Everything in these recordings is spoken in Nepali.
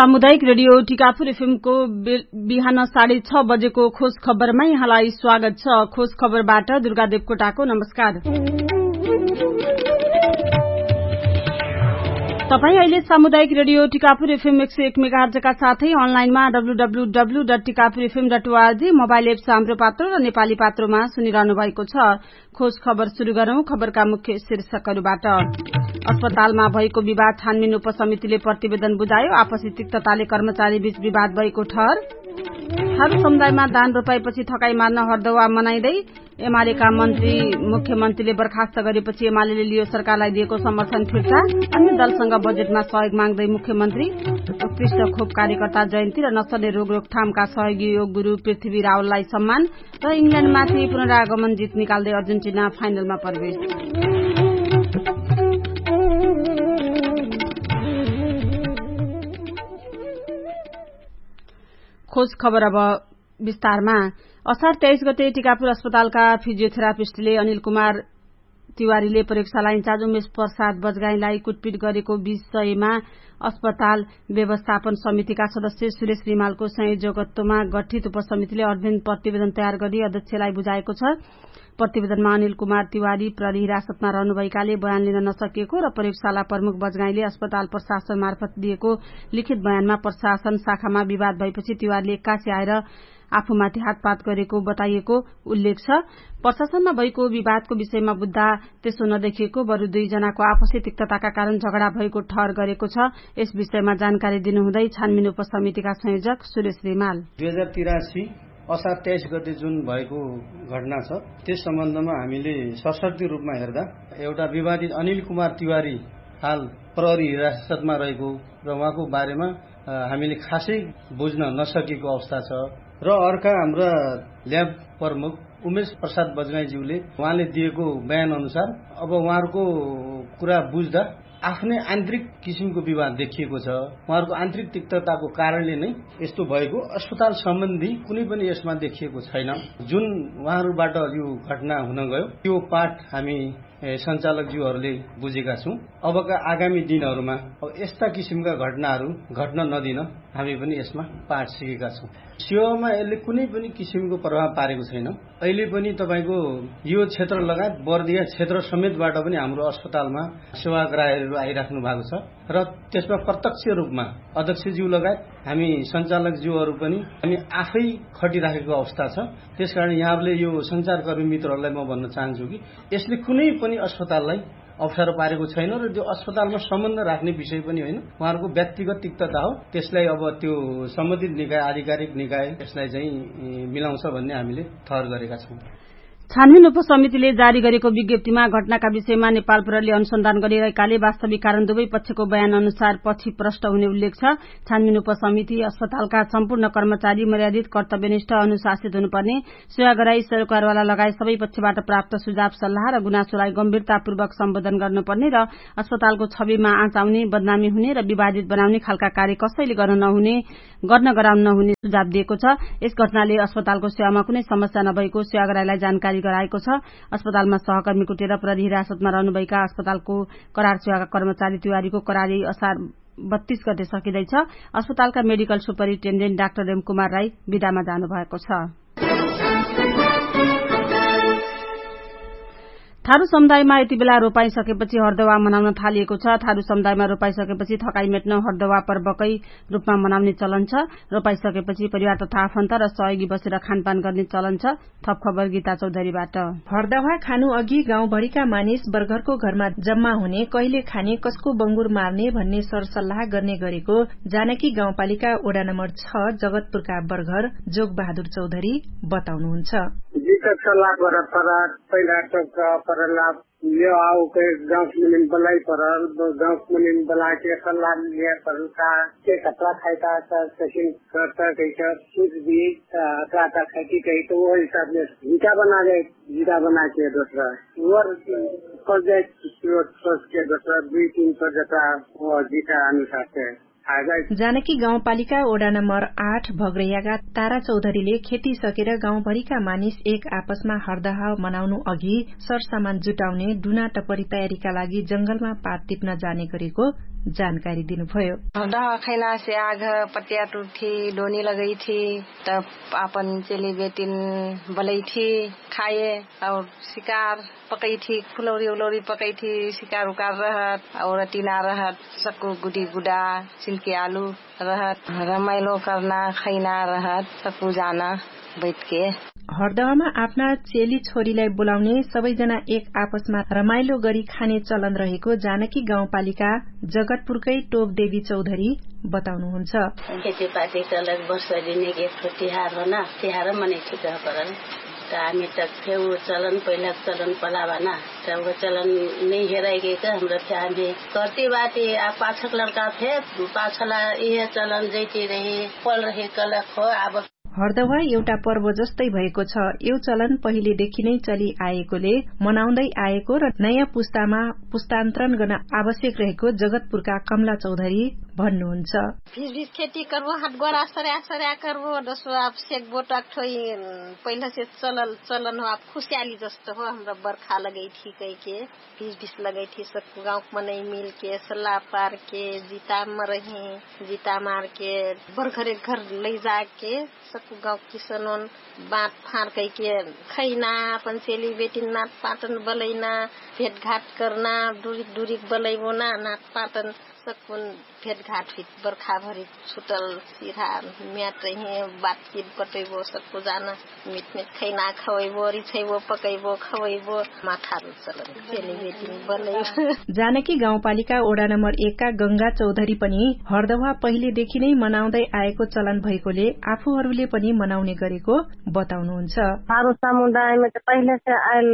सामुदायिक रेडियो टिकापुर एफएमको बिहान 6:30 बजेको खोज खबरमा यहाँलाई स्वागत छ। खोज खबरबाट दुर्गा देवकोटाको नमस्कार। तपाई अहिले सामुदायिक रेडियो टिकापुर एफएम 101 मेगाहर्जका साथै अनलाइनमा www.tikapurfm.org मोबाइल एप हाम्रो पात्रो र नेपाली पात्रोमा सुनिरहनु भएको छ। खोज खबर शुरू गरौं। खबरका मुख्य शीर्षकहरूबाट। अस्पतालमा भएको विवाद छानबिन उपसमितिले प्रतिवेदन बुझायो। आपसी तिक्तताले कर्मचारी बीच विवाद भएको ठहर। थारू समुदायमा दान रोपाएपछि थकाई मार्न हरदवा मनाइँदै एमालेका मन्त्री मुख्यमन्त्रीले बर्खास्त गरेपछि एमाले लियो सरकारलाई दिएको समर्थन फिर्ता। अन्य दलसँग बजेटमा सहयोग माग्दै मुख्यमन्त्री। उत्कृष्ट खोप कार्यकर्ता जयन्ती र नसर्ने रोग रोकथामका सहयोगी योग गुरू पृथ्वी रावललाई सम्मान र इङ्ल्याण्डमाथि पुनरागमन जित निकाल्दै अर्जेन्टिना फाइनलमा प्रवेश। खोज खबर अब विस्तारमा। असार 23 गते टिकापुर अस्पतालका फिजियोथेरापिस्टले अनिल कुमार तिवारीले प्रयोगशाला इन्चार्ज उमेश प्रसाद बजगाईलाई कुटपिट गरेको विषयमा अस्पताल व्यवस्थापन समितिका सदस्य सुरेश रिमालको संयोजकत्वमा गठित उपसमितिले अध्ययन प्रतिवेदन तयार गरी अध्यक्षलाई बुझाएको छ। प्रतिवेदनमा अनिल कुमार तिवारी प्रहरी हिरासतमा रहनुभएकाले बयान लिन नसकिएको र प्रयोगशाला प्रमुख बजगाईले अस्पताल प्रशासन मार्फत दिएको लिखित बयानमा प्रशासन शाखामा विवाद भएपछि तिवारीले एक्कासी आएर आफूमाथि हातपात गरेको बताइएको उल्लेख छ। प्रशासनमा भएको विवादको विषयमा बुझ्दा त्यसो नदेखिएको बरु दुईजनाको आपसी तिक्तताका कारण झगडा भएको ठहर गरेको छ। यस विषयमा जानकारी दिनुहुँदै छानबिन उपसमितिका संयोजक सुरेश रिमाल 2083 असार 23 गते जुन भएको घटना छ त्यस सम्बन्धमा हामीले सशर्ती रूपमा हेर्दा एउटा विवादित अनिल कुमार तिवारी हाल प्रहरी हिरासतमा रहेको र उहाँको बारेमा हामीले खासै बुझ्न नसकेको अवस्था छ र अर्का हाम्रा ल्याब प्रमुख उमेश प्रसाद बजगाईज्यूले उहाँले दिएको बयान अनुसार अब उहाँहरूको कुरा बुझ्दा आफ्नै आन्तरिक किसिमको विवाद देखिएको छ। उहाँहरूको आन्तरिक तिक्तताको कारणले नै यस्तो भएको अस्पताल सम्बन्धी कुनै पनि यसमा देखिएको छैन। जुन उहाँहरूबाट यो घटना हुन गयो त्यो पाठ हामी सञ्चालकज्यूहरूले बुझेका छौं। अबका आगामी दिनहरूमा अब यस्ता किसिमका घटनाहरू घट्न नदिन हामी पनि यसमा पाठ सिकेका छौं। सेवामा यसले कुनै पनि किसिमको प्रभाव पारेको छैन। अहिले पनि तपाईको यो क्षेत्र लगायत बर्दिया क्षेत्र समेतबाट पनि हाम्रो अस्पतालमा सेवाग्राहीहरू आइराख्नु भएको छ र त्यसमा प्रत्यक्ष रूपमा अध्यक्षज्यू लगायत हामी सञ्चालकज्यूहरू पनि हामी आफै खटिराखेको अवस्था छ। त्यसकारण यहाँहरूले यो सञ्चारकर्मी मित्रहरूलाई म भन्न चाहन्छु कि यसले कुनै पनि अस्पताललाई अप्ठ्यारो पारेको छैन र त्यो अस्पतालमा सम्बन्ध राख्ने विषय पनि होइन। उहाँहरूको व्यक्तिगत तिक्तता हो। त्यसलाई अब त्यो सम्बन्धित निकाय आधिकारिक निकाय यसलाई चाहिँ मिलाउँछ भन्ने हामीले ठहर गरेका छौं। छानबिन उपसमितिले जारी गरेको विज्ञप्तिमा घटनाका विषयमा नेपाल प्रहरीले अनुसन्धान गरिरहेकाले वास्तविक कारण दुवै पक्षको बयान अनुसार पछि प्रष्ट हुने उल्लेख छ। छानबिन उपसमिति अस्पतालका सम्पूर्ण कर्मचारी मर्यादित कर्तव्यनिष्ठ अनुशासित हुनुपर्ने, सेवाग्राही सरकारवाला लगायत सबै पक्षबाट प्राप्त सुझाव सल्लाह र गुनासोलाई गम्भीरतापूर्वक सम्बोधन गर्नुपर्ने र अस्पतालको छविमा आँच आउने, बदनामी हुने र विवादित बनाउने खालका कार्य कसैले गर्न गराउन नहुने सुझाव दिएको छ। यस घटनाले अस्पतालको सेवामा कुनै समस्या नभएको सेवाग्राहीलाई जानकारी गराएको छ। अस्पतालमा सहकर्मी कुटेर प्रहरी हिरासतमा रहनुभएका अस्पतालको करार सेवाका कर्मचारी तिवारीको करार असार 32 गते सकिँदैछ। अस्पतालका medical superintendent doctor RAM Kumar Rai विदामा जानुभएको छ। थारू समुदायमा यति बेला रोपाइसकेपछि हरदवा मनाउन थालिएको छ। थारू समुदायमा रोपाइसकेपछि थकाई मेट्न हरदवा पर्वकै रूपमा मनाउने चलन छ। रोपाइसकेपछि परिवार तथा आफन्त र सहयोगी बसेर खानपान गर्ने चलन छ। थप खबर गीता चौधरीबाट। हरदवा खानु अघि गाउँभरिका मानिस बर्गरको घरमा जम्मा हुने, कहिले खाने, कसको बंगुर मार्ने भन्ने सरसल्लाह गर्ने गरेको जानकी गाउँपालिका वडा नम्बर 6 जगतपुरका बर्गर जोग बहादुर चौधरी बताउनुहुन्छ। सल्लाह पहिला परला यो आओ के गांव में बलाई परल गांव में बला के सल्लाह लिया परल का के कपड़ा खाइता सेशन करता कैसा सूझ भी आता खाती कही तो वो हिसाब में जीरा बना के दूसरा और प्रोजेक्ट सोच के दूसरा 2-3 जता जीता अनुसार से जानकी गाउँपालिका वडा नम्बर 8 भग्रैयाका तारा चौधरीले खेती सकेर गाउँभरिका मानिस एक आपसमा हरदहा मनाउनु अघि सरसामान जुटाउने, डुना टपरी तयारीका लागि जंगलमा पात टिप्न जाने गरेको जानकारी दिनुभयो। खैना से आग पतिया टूटी डोनी लगई थी तब अपन चली बेटिन बलई थी खाए और शिकार पकई थी फुलौरी उलौरी पकई थी शिकार उकार रहत और टीना रहत सक्कू गुडी गुडा छिलके आलू रहत रमाइलो करना खैना रहत सक्कू जाना बैठ के। हरदहमा आफ्ना चेली छोरीलाई बोलाउने सबैजना एक आपसमा रमाइलो गरी खाने चलन रहेको जानकी गाउँपालिका जगतपुरकै टोप देवी चौधरी बताउनुहुन्छ। खेतीपाती चलन वर्ष दिने एक तिहार हो न तिहार मनाइ ठिक परल हामी त फेउ चलन पहिला चलन पला बना वो चलन नहीं हेराई गई तो हमरा हामी करती बाती पाछक लड़का थे पाछला यह चलन जैती रहे पल रहे कलक हो। अब हरदवा एउटा पर्व जस्तै भएको छ। यो चलन पहिलेदेखि नै चलि आएकोले मनाउँदै आएको र नयाँ पुस्तामा पुस्तान्तरण गर्न आवश्यक रहेको जगतपुरका कमला चौधरी भन्नुहुन्छ। बीच खेती करबो हाट गोरा सरया सरया करबो दसो आप सेक बोटक थोई पहिला से चलन हो आप खुशहाली जस्तो हो। हमरा बरखा लगई थी कई के बीच लगई थी सब गांव मनै मिल के सल्लाह पार के जीता मरही जीता मार के बरघरे घर ले जाके सबको गांव किसनोन बात फाड़ कई के खैना अपन चेली बेटी नाट पाटन बलैना भेट घाट करना दूरी बलैबो ना नाट पाटन सकुन भेट घाट बरखा भरी छुटल सिरा म्याट रहे बातचीत बटैबो सबको जाना मिट खैना खवैबो रिछैबो पकैबो खवैबो माथारु चलन चेली बेटी बलैबो। जानकी गाउँपालिका वडा नम्बर 1 का गंगा चौधरी पनि हरदवा पहिलेदेखि नै मनाउँदै आएको चलन भएकोले आफूहरूले पनि मनाउने गरेको बताउनुहुन्छ। हाम्रो समुदायमा त पहिले से आयल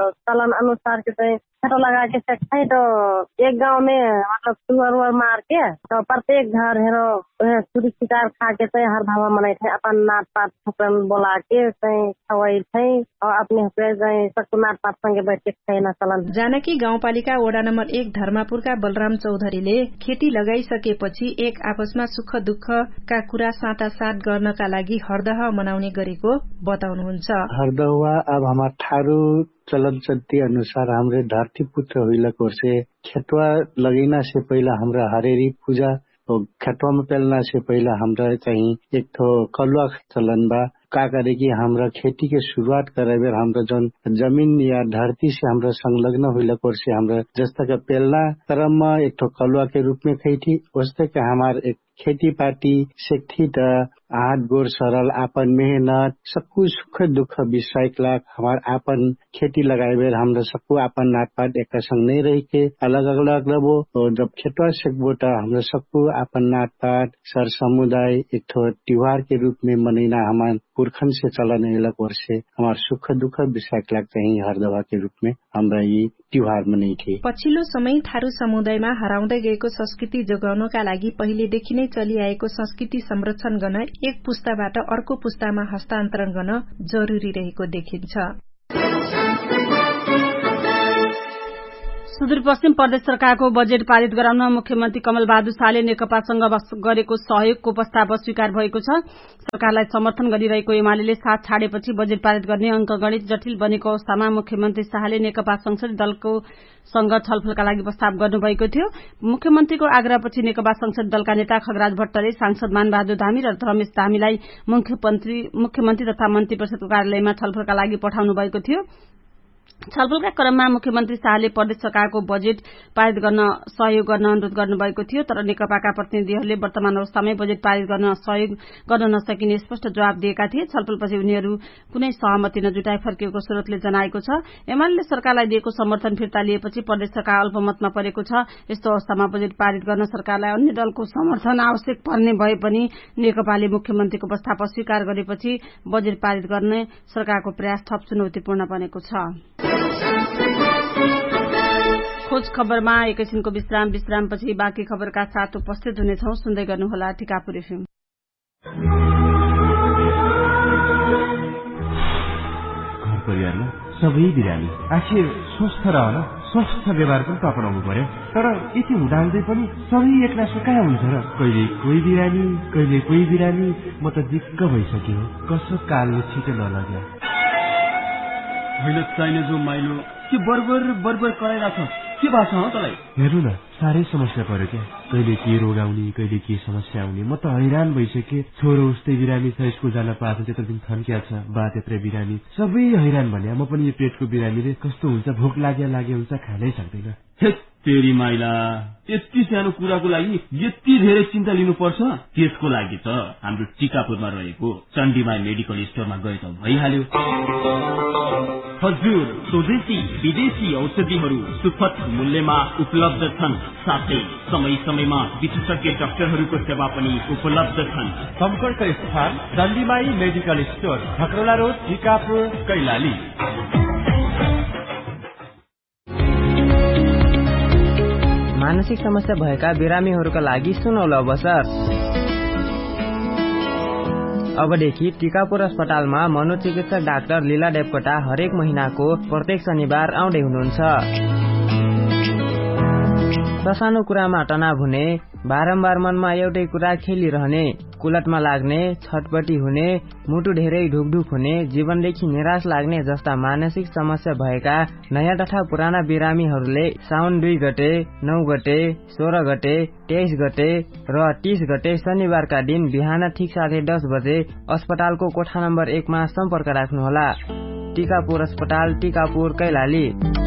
चलन अनुसार के चाहिँ छेटो लगा के खाई तो एक गांव में मतलब सुअर मार के तो प्रत्येक घर हेरो चुरी शिकार खा के चाहिँ हर भावा मनाई थे अपन नाट पात छपन बोला के चाहिँ खवाई थे और अपने चाहिँ सबको नाट पात संगे बैठ के खाना चलन। जानकी गाउँपालिका वडा नम्बर 1 धर्मापुरका बलराम चौधरीले खेती लगाइसकेपछि एक आपसमा सुख दुःखका कुरा साटासाट गर्नका लागि हरदह मनाउने गरेको बताउनुहुन्छ। हरदह अब हमार ठारू चलन चलती अनुसार हमरे धरती पुत्र होइला कोर्से खेतवा लगेना से पहला हमरा हरेरी पूजा और खेतवा में पेलना से पहला हमरा चाहिए एक तो कलुआ चलन बा का करे कि हमरा खेती के शुरुआत करे बेर हमरा जन जमीन या धरती से हमरा संलग्न होइला कोर्से हमरा जस्ता का पेलना क्रम में एक तो कलुआ के रूप में खई थी वस्ते के हमार एक खेती पाती सेक्थी त हाथ गोर सरल आपन मेहनत सबको सुख दुख बिसाइकला हमार आपन खेती लगाए बेर हमरा सबको आपन नाटपाट एक संग नहीं रही के अलग अलग रहो और जब खेतवा सेकबो त हमरा सबको आपन नाटपाट सर समुदाय एक ठो त्योहार के रूप में मनाइना हमार पुरखन से चलन अलग वर्षे हमार सुख दुख बिसाइकला चाहिँ हरदवा के रूप में हमरा यी त्योहार मनाइ थिए। पछिल्लो समय थारू समुदायमा हराउँदै गएको संस्कृति जोगाउनका लागि पहिलेदेखि नै चलिआएको संस्कृति संरक्षण गर्न एक पुस्ताबाट अर्को पुस्तामा हस्तान्तरण गर्न जरुरी रहेको देखिन्छ। सुदूरपश्चिम प्रदेश सरकारको बजेट पारित गराउन मुख्यमन्त्री कमल बहादुर शाहले नेकपासँग गरेको सहयोगको प्रस्ताव अस्वीकार भएको छ। सरकारलाई समर्थन गरिरहेको एमाले साथ छाडेपछि बजेट पारित गर्ने अंकगणित जटिल बनेको अवस्थामा मुख्यमन्त्री शाहले नेकपा संसदीय दलको सँग छलफलका लागि प्रस्ताव गर्नुभएको थियो। मुख्यमन्त्रीको आग्रहपछि नेकपा संसदीय दलका नेता खगराज भट्टले सांसद मानबहादुर धामी र रमेश धामीलाई मुख्यमन्त्री तथा मन्त्री परिषदको कार्यालयमा छलफलका लागि पठाउनु भएको थियो। छलफलका क्रममा मुख्यमन्त्री शाहले प्रदेश सरकारको बजेट पारित गर्न सहयोग गर्न अनुरोध गर्नुभएको थियो, तर नेकपाका प्रतिनिधिहरूले वर्तमान अवस्थामै बजेट पारित गर्न सहयोग गर्न नसकिने स्पष्ट जवाब दिएका थिए। छलफलपछि उनीहरू कुनै सहमति नजुटाई फर्किएको स्रोतले जनाएको छ। एमाले सरकारलाई दिएको समर्थन फिर्ता लिएपछि प्रदेश सरकार अल्पमतमा परेको छ। यस्तो अवस्थामा बजेट पारित गर्न सरकारलाई अन्य दलको समर्थन आवश्यक पर्ने भए पनि नेकपाले मुख्यमन्त्रीको प्रस्ताव अस्वीकार गरेपछि बजेट पारित गर्ने सरकारको प्रयास थप चुनौतीपूर्ण बनेको छ। खोज खबरमा एकैछिनको विश्रामपछि बाँकी खबरका साथ उपस्थित हुनेछौं। सुन्दै गर्नुहोला टिकापुर एफएम। घर परिवारमा सबै बिरामी आखिर स्वस्थ रहन स्वस्थ व्यवहार पनि अपनाउनु पर्यो। तर यति हुँदाहुँदै पनि सबै एक्लासो कहाँ हुन्छ र? कहिले कोही बिरामी कहिले कोही बिरामी। म त दिक्क भइसक्यो। कसो कालले छिटो नलग्यो। होइन चाहिने जो माइलो के बरबर कराइरहेको छ के भएको छ तँलाई? हेर्नु न साह्रै समस्या पर्यो क्या। कहिले के रोग आउने, कहिले के समस्या आउने। म त हैरान भइसके। छोरो उस्तै बिरामी छ, स्कुल जान पाएको त्यत्रो दिन थन्किया छ, बा त्यत्रै बिरामी, सबै हैरान भने। म पनि यो पेटको बिरामीले कस्तो हुन्छ, भोक लाग्या हुन्छ, खानै सक्दैन। तेरी माइला, यति सानो कुराको लागि यति धेरै चिन्ता लिनुपर्छ? त्यसको लागि त हाम्रो टिकापुरमा रहेको चण्डीमाई मेडिकल स्टोरमा गए त भइहाल्यो। हजुर, स्वदेशी विदेशी औषधिहरू सुपथ मूल्यमा उपलब्ध छन्। साथै समय समयमा विशेषज्ञ डाक्टरहरूको सेवा पनि उपलब्ध छन्। सम्पर्क स्थान चण्डीमाई medical store, खकरोला road, Tikapur, Kailali. मानसिक समस्या भएका बिरामीहरूका लागि सुनौलो अवसर। अबदेखि टिकापुर अस्पतालमा मनोचिकित्सक डाक्टर लीला देवकोटा हरेक महिनाको प्रत्येक शनिबार आउँदै हुनुहुन्छ। ससानो कुरामा तनाव हुने, बारम्बार मनमा एउटै कुरा खेलिरहने, कुलटमा लाग्ने, छटपटी हुने, मुटु धेरै ढुकढुक हुने, जीवनदेखि निराश लाग्ने जस्ता मानसिक समस्या भएका नयाँ तथा पुराना बिरामीहरूले साउन 2 गते, 9 गते, 16 गते, 23 गते र 30 गते शनिबारका दिन बिहान ठिक 10:30 बजे अस्पतालको कोठा नम्बर 1 मा सम्पर्क राख्नुहोला। टिकापुर अस्पताल, टिकापुर, कैलाली।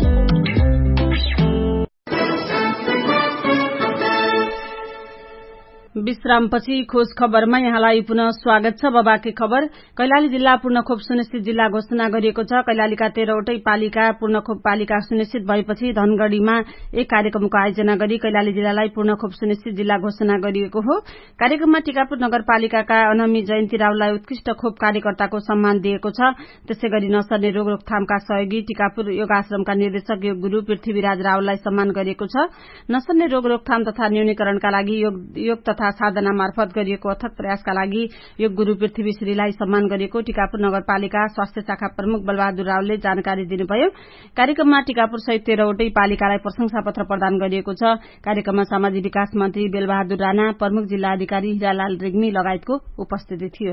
विश्रामपछि खोज खबरमा यहाँलाई पुनः स्वागत छ। बाबाके खबर। कैलाली जिल्ला पूर्णखोप सुनिश्चित जिल्ला घोषणा गरिएको छ। कैलालीका 13वटै पालिका पूर्णखोप पालिका सुनिश्चित भएपछि धनगढ़ीमा एक कार्यक्रमको आयोजना गरी कैलाली जिल्लालाई पूर्णखोप सुनिश्चित जिल्ला घोषणा गरिएको हो। कार्यक्रममा टिकापुर नगरपालिकाका अनमी जयन्ती रावललाई उत्कृष्ट खोप कार्यकर्ताको सम्मान दिएको छ। त्यसैगरी नसर्ने रोग रोकथामका सहयोगी टिकापुर योगाश्रमका निर्देशक योग गुरू पृथ्वीराज रावललाई सम्मान गरिएको छ। नसर्ने रोग रोकथाम तथा न्यूनीकरणका लागि योग तथा साधना मार्फत गरिएको अथक प्रयासका लागि योग गुरू पृथ्वी श्रीलाई सम्मान गरिएको टिकापुर नगरपालिका स्वास्थ्य शाखा प्रमुख बलबहादुर रावलले जानकारी दिनुभयो। कार्यक्रममा टिकापुर सहित 13वटै पालिकालाई प्रशंसा पत्र प्रदान गरिएको छ। कार्यक्रममा सामाजिक विकास मन्त्री बेलबहादुर राणा, प्रमुख जिल्ला अधिकारी हिरालाल रेग्मी लगायतको उपस्थिति थियो।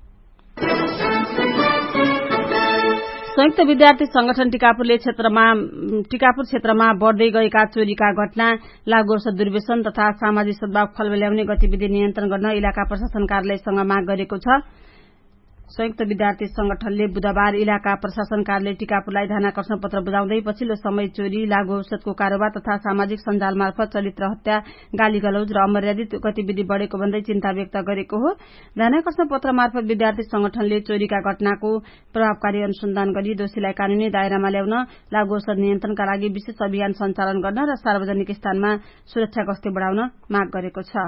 संयुक्त विद्यार्थी संगठन टिकापुर क्षेत्रमा बढ़दै गएका चोरीका घटना, लागू औषध दुर्व्यसन तथा सामाजिक सद्भाव खलबल्याउने गतिविधि नियन्त्रण गर्न इलाका प्रशासन कार्यालयसँग माग गरेको छ। संयुक्त विद्यार्थी संगठनले बुधबार इलाका प्रशासन कार्यालय टिकापुरलाई ध्यानाकर्षण पत्र बुझाउँदै पछिल्लो समय चोरी, लागू औषधको कारोबार तथा सामाजिक सञ्जाल मार्फत चरित्र हत्या, गाली गलौज र अमर्यादित गतिविधि बढ़ेको भन्दै चिन्ता व्यक्त गरेको हो। ध्यानाकर्षण पत्र मार्फत विद्यार्थी संगठनले चोरीका घटनाको प्रभावकारी अनुसन्धान गरी दोषीलाई कानूनी दायरामा ल्याउन, लागू औषध नियन्त्रणका लागि विशेष अभियान सञ्चालन गर्न र सार्वजनिक स्थानमा सुरक्षा गस्ती बढ़ाउन माग गरेको छ।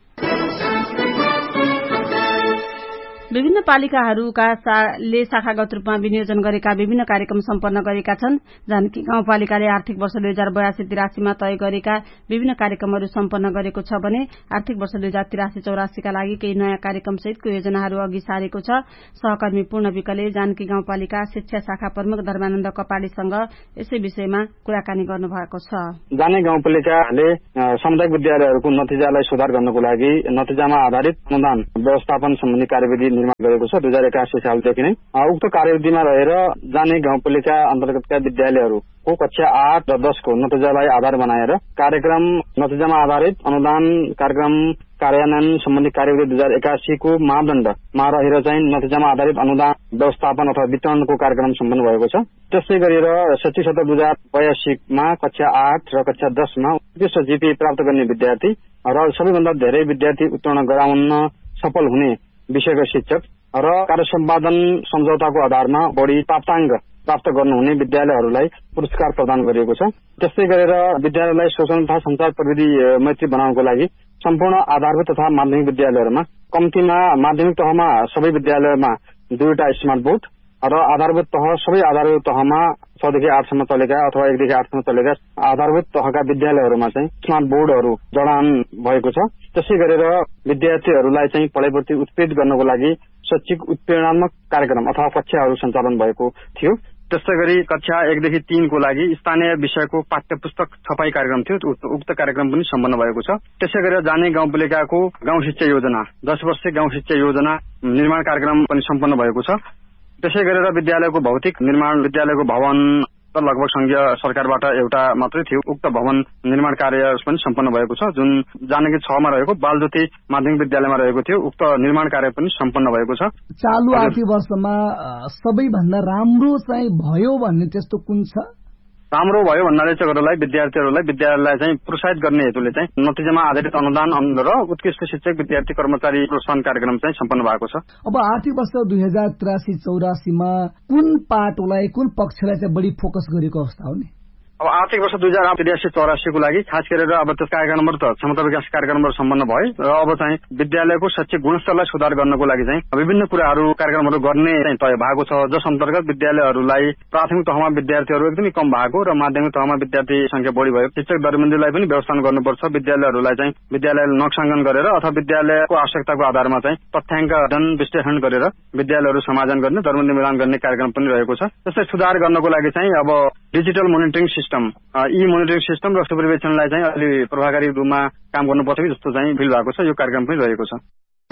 विभिन्न पालिकाहरूले शाखागत रूपमा विनियोजन गरेका विभिन्न कार्यक्रम सम्पन्न गरेका छन्। जानकी गाउँपालिकाले आर्थिक वर्ष 2082-83 मा तय गरेका विभिन्न कार्यक्रमहरू सम्पन्न गरेको छ भने आर्थिक वर्ष 2083-84 का लागि केही नयाँ कार्यक्रम सहितको योजनाहरू अघि सारेको छ। सहकर्मी पूर्ण विकले जानकी गाउँपालिका शिक्षा शाखा प्रमुख धर्मानन्द कपाडीसँग यसै विषयमा कुराकानी गर्नुभएको छ। जानकी गाउँपालिकाले सामुदायिक विद्यालयहरूको नतिजालाई सुधार गर्नको लागि नतिजामा आधारित अनुदान व्यवस्थापन सम्बन्धी कार्यविधि निर्माण गरेको छ 2081 सालदेखि नै। उक्त कार्यविधिमा रहेर जानकी गाउँपालिका अन्तर्गतका विद्यालयहरूको कक्षा 8 र 10 को नतिजालाई आधार बनाएर कार्यक्रम नतिजामा आधारित अनुदान कार्यक्रम कार्यान्वयन सम्बन्धी कार्यविधि 2081 को मापदण्डमा रहेर चाहिँ नतिजामा आधारित अनुदान व्यवस्थापन अथवा वितरणको कार्यक्रम सम्पन्न भएको छ। त्यसै गरेर शैक्षिक सत्र 2082 मा कक्षा 8 र कक्षा 10 मा उत्कृष्ट जीपी प्राप्त गर्ने विद्यार्थी र सबैभन्दा धेरै विद्यार्थी उत्तीर्ण गराउन सफल हुने विषयका शिक्षक र कार्य सम्पादन सम्झौताको आधारमा बढी प्राप्ताङ्क प्राप्त गर्नुहुने विद्यालयहरूलाई पुरस्कार प्रदान गरिएको छ। त्यस्तै गरेर विद्यालयलाई शोषण तथा संचार प्रविधि मैत्री बनाउनको लागि सम्पूर्ण आधारभूत तथा माध्यमिक विद्यालयहरूमा कम्तीमा माध्यमिक तहमा सबै विद्यालयमा 2वटा स्मार्ट बोर्ड र आधारभूत तह सबै आधारभूत तहमा 6 देखि 8 सम्म चलेका अथवा 1 देखि 8 सम्म चलेका आधारभूत तहका विद्यालयहरूमा चाहिँ स्मार्ट बोर्डहरू जडान भएको छ। त्यसै गरेर विद्यार्थीहरूलाई चाहिँ पढाइप्रति उत्प्रेरित गर्नको लागि शैक्षिक उत्प्रेरणात्मक कार्यक्रम अथवा कक्षाहरू सञ्चालन भएको थियो। त्यसै गरी कक्षा 1 देखि 3 को लागि स्थानीय विषयको पाठ्यपुस्तक छपाई कार्यक्रम थियो। उक्त कार्यक्रम पनि सम्पन्न भएको छ। त्यसै गरेर जानकी गाउँपालिकाको गाउँ शिक्षा योजना 10 वर्षीय गाउँ शिक्षा योजना निर्माण कार्यक्रम पनि सम्पन्न भएको छ। त्यसै गरेर विद्यालयको भौतिक निर्माण, विद्यालयको भवन त लगभग संघीय सरकारबाट एउटा मात्रै थियो। उक्त भवन निर्माण कार्य पनि सम्पन्न भएको छ। जुन जानकी 6 मा रहेको बालज्योति माध्यमिक विद्यालयमा रहेको थियो उक्त निर्माण कार्य पनि सम्पन्न भएको छ। चालु आर्थिक वर्षमा सबैभन्दा राम्रो चाहिँ भयो भन्ने त्यस्तो कुन छ? राम्रो भयो भन्नाले चाहिँ विद्यार्थीहरूलाई विद्यालयलाई चाहिँ प्रोत्साहित गर्ने हेतुले चाहिँ नतिजामा आधारित अनुदान र उत्कृष्ट शिक्षक विद्यार्थी कर्मचारी प्रोत्साहन कार्यक्रम चाहिँ सम्पन्न भएको छ। अब आर्थिक वर्ष 2083-84 मा कुन पाटोलाई कुन पक्षलाई चाहिँ बढी फोकस गरेको अवस्था हो नि? अब आर्थिक वर्ष 2083-84 को लागि खास गरेर अब त्यो कार्यक्रमहरु त क्षमता विकास कार्यक्रमहरु सम्पन्न भए र अब चाहिँ विद्यालयको शैक्षिक गुणस्तरलाई सुधार गर्नको लागि चाहिँ विभिन्न कुराहरु कार्यक्रमहरु गर्ने चाहिँ तय भएको छ। जस अन्तर्गत विद्यालयहरुलाई प्राथमिक तहमा विद्यार्थीहरु एकदमै कम भएको र माध्यमिक तहमा विद्यार्थी संख्या बढी भएको शिक्षक दरबन्दीलाई पनि व्यवस्थापन गर्नुपर्छ। विद्यालयहरुलाई चाहिँ विद्यालय नक्साङ्कन गरेर अथवा विद्यालयको आवश्यकताको आधारमा चाहिँ तथ्याङ्क अध्ययन विश्लेषण गरेर विद्यालयहरु समायोजन गर्ने दरबन्दी मिलान गर्ने कार्यक्रम पनि रहेको छ। त्यसलाई सुधार गर्नको लागि चाहिँ अब डिजिटल मोनिटरिङ सिस्टम ई मोनिटरिङ सिस्टम र सुपरभिजनलाई चाहिँ अलि प्रभावकारी रूपमा काम गर्नुपर्छ कि जस्तो चाहिँ फिल भएको छ। यो कार्यक्रम पनि रहेको छ।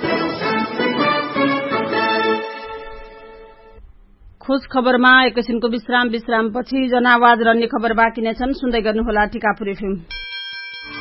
खोज खबरमा एकैछिनको विश्रामपछि जनआवाज र अन्य खबर बाँकी नै छन्। सुन्दै गर्नुहोला टिकापुर एफएम।